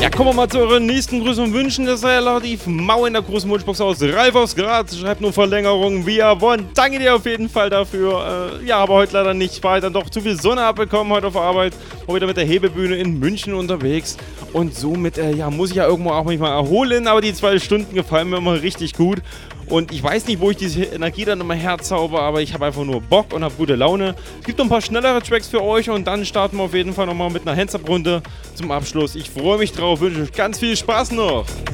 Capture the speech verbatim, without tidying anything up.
Ja, kommen wir mal zu euren nächsten Grüßen und Wünschen. Das ist ja relativ mau in der großen Wunschbox aus. Ralf aus Graz schreibt nur Verlängerung via Bonn. Danke dir auf jeden Fall dafür. Äh, ja, aber heute leider nicht. Ich war dann doch zu viel Sonne abbekommen heute auf Arbeit. War wieder mit der Hebebühne in München unterwegs. Und somit, äh, ja, muss ich ja irgendwo auch mich mal erholen. Aber die zwei Stunden gefallen mir immer richtig gut. Und ich weiß nicht, wo ich diese Energie dann immer herzauber, aber ich habe einfach nur Bock und habe gute Laune. Es gibt noch ein paar schnellere Tracks für euch und dann starten wir auf jeden Fall nochmal mit einer Hands-Up-Runde zum Abschluss. Ich freue mich drauf, wünsche euch ganz viel Spaß noch.